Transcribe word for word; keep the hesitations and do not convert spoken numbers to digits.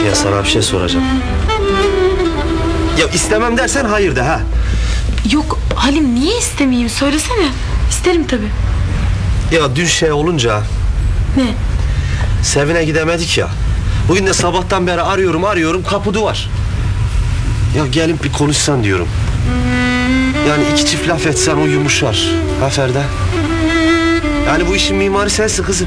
Ya sana bir şey soracağım. Ya istemem dersen hayır de ha. Yok Halim, niye istemeyeyim, söylesene. İsterim tabii. Ya dün şey olunca... Ne? Sevin'e gidemedik ya. Bugün de sabahtan beri arıyorum arıyorum, kapı duvar. Ya gelip bir konuşsan diyorum. Yani iki çift laf etsen o yumuşar. Ha Ferda? Yani bu işin mimarı sensin kızım.